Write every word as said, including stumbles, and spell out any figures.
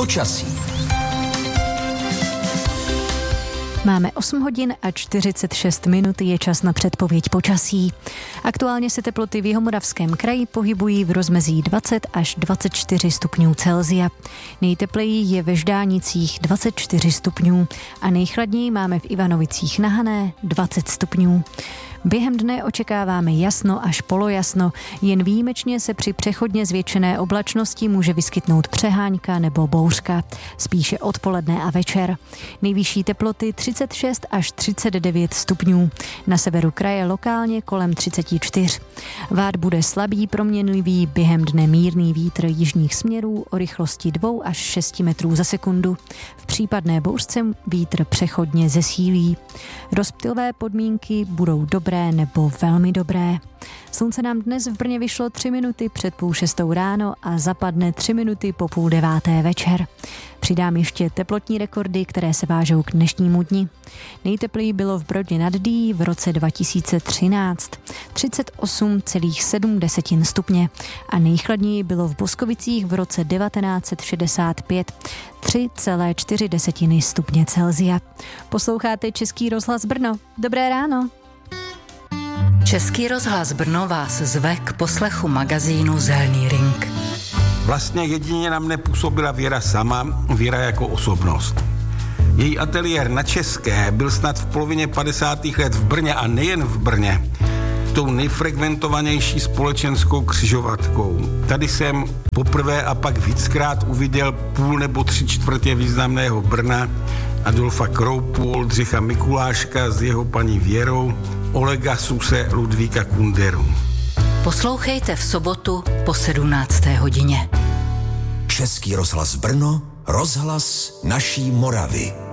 Počasí. Máme osm hodin a čtyřicet šest minut, je čas na předpověď počasí. Aktuálně se teploty v Jihomoravském kraji pohybují v rozmezí dvacet až dvacet čtyři stupňů Celsia. Nejtepleji je ve Ždánicích dvacet čtyři stupňů a nejchladněji máme v Ivanovicích na Hané dvacet stupňů. Během dne očekáváme jasno až polojasno, jen výjimečně se při přechodně zvětšené oblačnosti může vyskytnout přeháňka nebo bouřka, spíše odpoledne a večer. Nejvyšší teploty třicet šest až třicet devět stupňů, na severu kraje lokálně kolem třicet čtyři. Vád bude slabý, proměnlivý, během dne mírný vítr jižních směrů o rychlosti dva až šest metrů za sekundu. V případné bouřce vítr přechodně zesílí. Rozptylové podmínky budou dobré nebo velmi dobré. Slunce nám dnes v Brně vyšlo tři minuty před půl šestou ráno a zapadne tři minuty po půl deváté večer. Přidám ještě teplotní rekordy, které se vážou k dnešnímu dni. Nejtepleji bylo v Brodě nad Dyjí v roce dva tisíce třináct, třicet osm celá sedm stupně a nejchladněji bylo v Boskovicích v roce devatenáct set šedesát pět, tři celá čtyři stupně Celsia. Posloucháte Český rozhlas Brno. Dobré ráno. Český rozhlas Brno vás zve k poslechu magazínu Zelený ring. Vlastně jedině na mne působila Věra sama, Věra jako osobnost. Její ateliér na České byl snad v polovině padesátých let v Brně a nejen v Brně tou nejfrekventovanější společenskou křižovatkou. Tady jsem poprvé a pak víckrát uviděl půl nebo tři čtvrtě významného Brna, Adolfa Kroupu, Oldřicha Mikuláška s jeho paní Věrou, Olega Suse, Ludvíka Kunderu. Poslouchejte v sobotu po sedmnácté hodině. Český rozhlas Brno, rozhlas naší Moravy.